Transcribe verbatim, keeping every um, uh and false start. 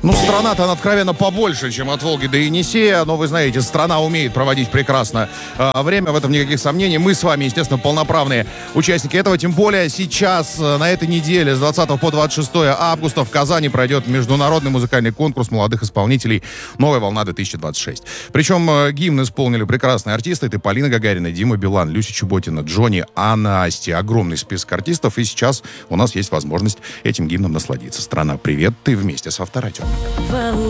Ну, страна-то, она откровенно побольше, чем от Волги до Енисея. Но, вы знаете, страна умеет проводить прекрасно э, время, в этом никаких сомнений. Мы с вами, естественно, полноправные участники этого. Тем более сейчас, э, на этой неделе, с двадцатого по двадцать шестое августа, в Казани пройдет международный музыкальный конкурс молодых исполнителей «Новая волна-две тысячи двадцать шесть». Причем э, гимн исполнили прекрасные артисты. Это Полина Гагарина, Дима Билан, Люся Чеботина, Джонни, Анна Асти. Огромный список артистов. И сейчас у нас есть возможность этим гимном насладиться. Страна, привет, ты вместе с Авторадио.